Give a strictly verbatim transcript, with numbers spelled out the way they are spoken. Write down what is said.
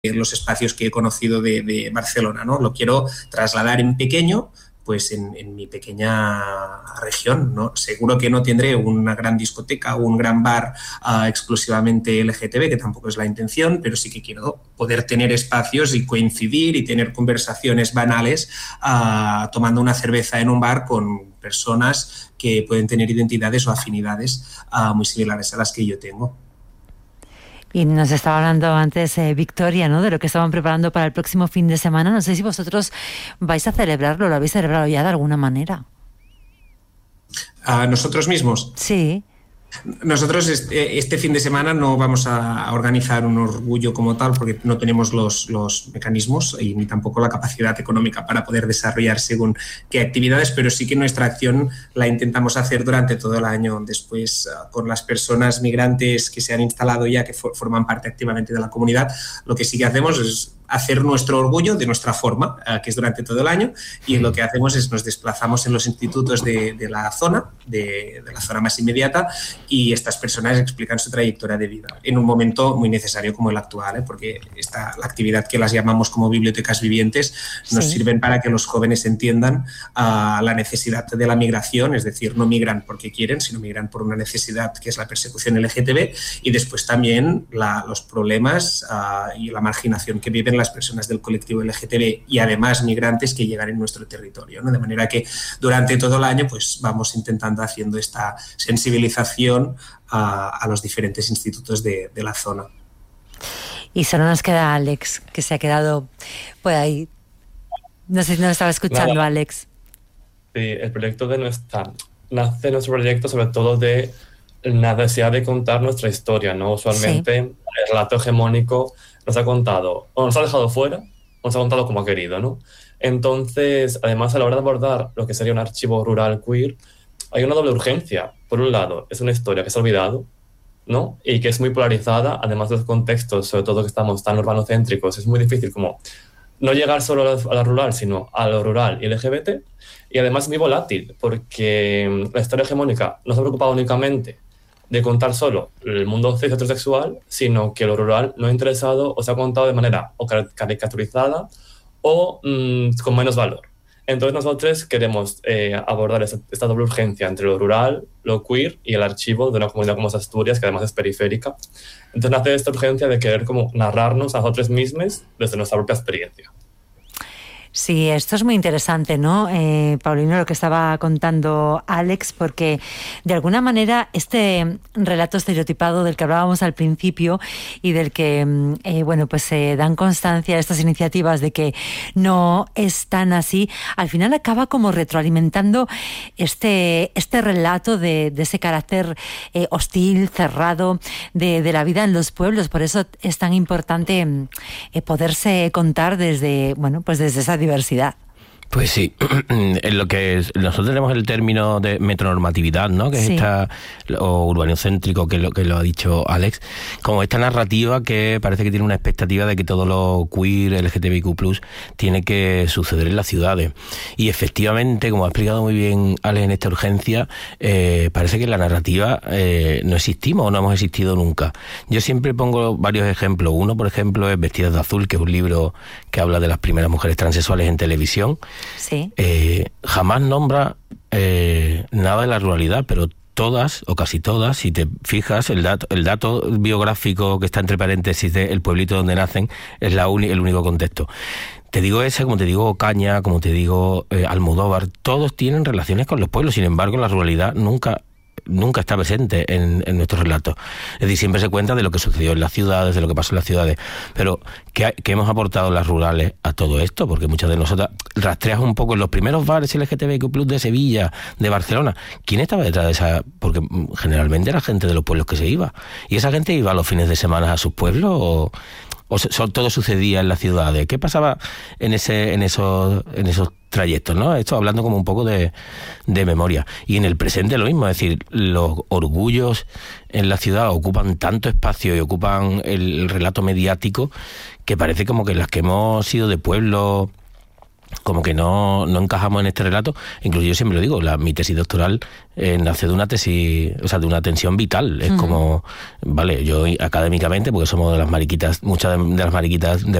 los espacios que he conocido de, de Barcelona, ¿no? Lo quiero trasladar en pequeño, pues en, en mi pequeña región, ¿no? Seguro que no tendré una gran discoteca o un gran bar uh, exclusivamente L G T B, que tampoco es la intención, pero sí que quiero poder tener espacios y coincidir y tener conversaciones banales uh, tomando una cerveza en un bar con personas que pueden tener identidades o afinidades uh, muy similares a las que yo tengo. Y nos estaba hablando antes eh, Victoria, ¿no?, de lo que estaban preparando para el próximo fin de semana. No sé si vosotros vais a celebrarlo, ¿lo habéis celebrado ya de alguna manera? ¿A nosotros mismos? Sí. Nosotros este, este fin de semana no vamos a organizar un orgullo como tal porque no tenemos los, los mecanismos y ni tampoco la capacidad económica para poder desarrollar según qué actividades, pero sí que nuestra acción la intentamos hacer durante todo el año. Después, con las personas migrantes que se han instalado ya, que for, forman parte activamente de la comunidad, lo que sí que hacemos es hacer nuestro orgullo de nuestra forma, que es durante todo el año, y lo que hacemos es nos desplazamos en los institutos de, de la zona, de, de la zona más inmediata, y estas personas explican su trayectoria de vida en un momento muy necesario como el actual, ¿eh? Porque esta, la actividad que las llamamos como bibliotecas vivientes nos sí. sirven para que los jóvenes entiendan uh, la necesidad de la migración, es decir, no migran porque quieren, sino migran por una necesidad que es la persecución L G T B, y después también la, los problemas uh, y la marginación que viven las personas del colectivo L G T B y además migrantes que llegan en nuestro territorio, ¿no? De manera que durante todo el año pues vamos intentando haciendo esta sensibilización a, a los diferentes institutos de, de la zona. Y solo nos queda Alex, que se ha quedado por ahí. No sé si nos estaba escuchando, Nada. Alex. Sí, el proyecto de nuestra... Nace nuestro proyecto sobre todo de la necesidad de contar nuestra historia, ¿no? Usualmente sí. el relato hegemónico nos ha contado, o nos ha dejado fuera, o nos ha contado como ha querido, ¿no? Entonces, además, a la hora de abordar lo que sería un archivo rural queer, hay una doble urgencia. Por un lado, es una historia que se ha olvidado, ¿no? Y que es muy polarizada, además de los contextos, sobre todo que estamos tan urbanocéntricos, es muy difícil como no llegar solo a la rural, sino a lo rural y L G B T, y además es muy volátil, porque la historia hegemónica no se ha preocupado únicamente de contar solo el mundo cis heterosexual, sino que lo rural no ha interesado o se ha contado de manera o caricaturizada o mmm, con menos valor. Entonces nosotros queremos eh, abordar esta, esta doble urgencia entre lo rural, lo queer y el archivo de una comunidad como es Asturias, que además es periférica. Entonces nace esta urgencia de querer como narrarnos a nosotros mismos desde nuestra propia experiencia. Sí, esto es muy interesante, ¿no, eh, Paulino, lo que estaba contando Alex, porque de alguna manera este relato estereotipado del que hablábamos al principio y del que, eh, bueno, pues se eh, dan constancia estas iniciativas de que no es tan así, al final acaba como retroalimentando este, este relato de, de ese carácter eh, hostil, cerrado, de, de la vida en los pueblos. Por eso es tan importante eh, poderse contar desde, bueno, pues desde esa diversidad. Pues sí, en lo que es, nosotros tenemos el término de metronormatividad, ¿no? Que es sí. esta, o urbanocéntrico, que lo que lo ha dicho Alex, como esta narrativa que parece que tiene una expectativa de que todo lo queer, L G T B I Q plus, tiene que suceder en las ciudades. Y efectivamente, como ha explicado muy bien Alex en esta urgencia, eh, parece que en la narrativa eh, no existimos o no hemos existido nunca. Yo siempre pongo varios ejemplos. Uno, por ejemplo, es Vestidas de Azul, que es un libro que habla de las primeras mujeres transexuales en televisión. Sí. Eh, jamás nombra eh, nada de la ruralidad, pero todas, o casi todas, si te fijas, el dato, el dato biográfico que está entre paréntesis de el pueblito donde nacen es la uni, el único contexto. Te digo ese, como te digo Ocaña, como te digo eh, Almodóvar, todos tienen relaciones con los pueblos, sin embargo la ruralidad nunca... nunca está presente en, en nuestros relatos. Es decir, siempre se cuenta de lo que sucedió en las ciudades, de lo que pasó en las ciudades. Pero, ¿qué, qué hemos aportado las rurales a todo esto? Porque muchas de nosotras rastreas un poco en los primeros bares L G T B I Q plus de Sevilla, de Barcelona. ¿Quién estaba detrás de esa? Porque generalmente era gente de los pueblos que se iba. ¿Y esa gente iba los fines de semana a sus pueblos o...? ¿O todo sucedía en las ciudades? ¿Qué pasaba en ese, en esos, en esos trayectos, ¿no? Esto hablando como un poco de, de memoria. Y en el presente lo mismo, es decir, los orgullos en la ciudad ocupan tanto espacio y ocupan el, el relato mediático que parece como que las que hemos sido de pueblo como que no, no encajamos en este relato. Incluso yo siempre lo digo, la, mi tesis doctoral eh, nace de una tesis, o sea, de una tensión vital. Es uh-huh. como, vale, yo académicamente, porque somos de las mariquitas, muchas de, de las mariquitas de